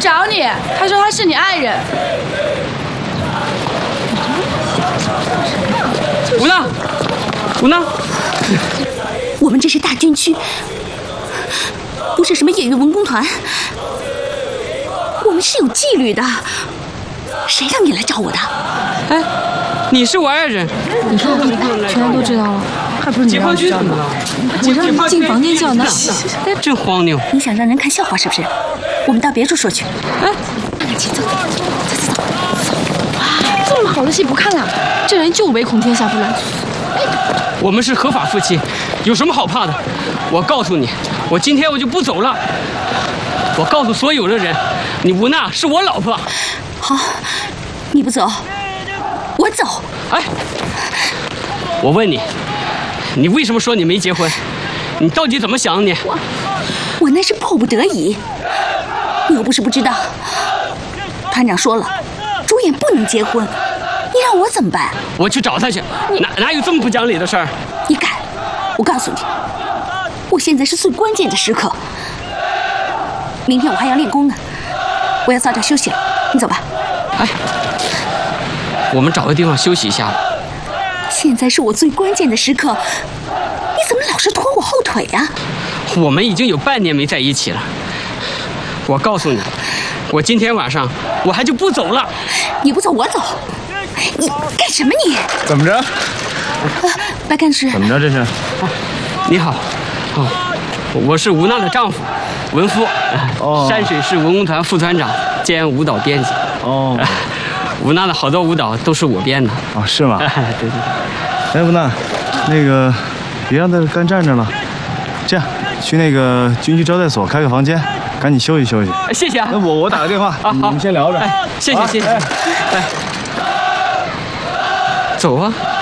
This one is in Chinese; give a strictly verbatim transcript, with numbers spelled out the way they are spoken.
找你，他说他是你爱人。 吴娜，吴娜， 我们这是大军区，不是什么业余文工团，我们是有纪律的。谁让你来找我的？ 哎，你是我爱人。 你说全家都知道了，还不是你让我叫的？我让你进房间叫的。 哎，真荒谬！ 你想让人看笑话是不是？我们到别处说去。 哎， 走走走走走走。 这么好的戏不看了，这人就唯恐天下不乱。 我们是合法夫妻，有什么好怕的？我告诉你，我今天我就不走了。我告诉所有的人，你吴娜是我老婆。 好，你不走，我走。 哎，我问你，你为什么说你没结婚？你到底怎么想你？ 我我那是迫不得已。你又不是不知道，团长说了，主演不能结婚，你让我怎么办？ 我去找他去。哪哪有这么不讲理的事儿？ 你敢？我告诉你，我现在是最关键的时刻。明天我还要练功呢，我要早点休息了。你走吧。 哎，我们找个地方休息一下吧。 现在是我最关键的时刻，你怎么老是拖我后腿呀？ 我们已经有半年没在一起了。我告诉你，我今天晚上我还就不走了。 你不走我走。你干什么你？ 怎么着？ 啊，白干事。 怎么着这是？啊、 你好，哦，我是吴娜的丈夫，文夫，哦、山水市文工团副团长兼舞蹈编辑。 哦， 吴娜的好多舞蹈都是我编的。 哦，是吗？ 对对对。哎，吴娜，那个别让他干站着了，这样去那个军区招待所开个房间，赶紧休息休息。 谢谢啊。 那我我打个电话，啊、你们先聊着。 哎，谢谢谢谢。哎，走啊。